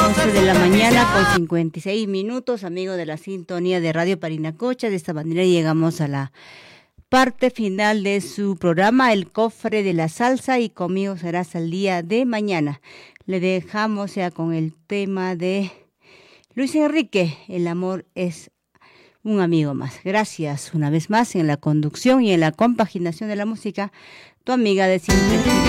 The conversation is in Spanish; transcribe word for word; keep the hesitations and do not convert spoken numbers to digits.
once de la mañana con cincuenta y seis minutos, amigos de la sintonía de Radio Parinacocha. De esta manera llegamos a la parte final de su programa, El Cofre de la Salsa, y conmigo será hasta el día de mañana. Le dejamos ya con el tema de Luis Enrique, El amor es un amigo más. Gracias una vez más en la conducción y en la compaginación de la música, tu amiga de siempre.